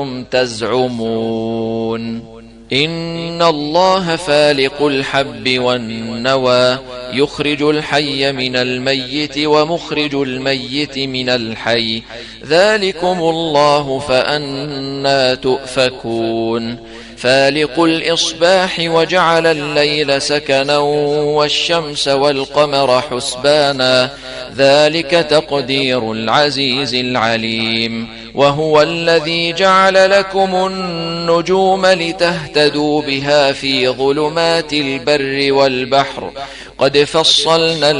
تزعمون إن الله فالق الحب والنوى يخرج الحي من الميت ومخرج الميت من الحي ذلكم الله فأنى تؤفكون فالق الإصباح وجعل الليل سكنا والشمس والقمر حسبانا ذلك تقدير العزيز العليم وهو الذي جعل لكم النجوم لتهتدوا بها في ظلمات البر والبحر قد فصلنا